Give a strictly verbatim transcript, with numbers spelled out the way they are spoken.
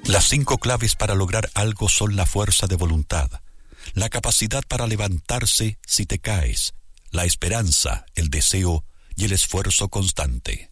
Las cinco claves para lograr algo son la fuerza de voluntad, la capacidad para levantarse si te caes, la esperanza, el deseo y el esfuerzo constante.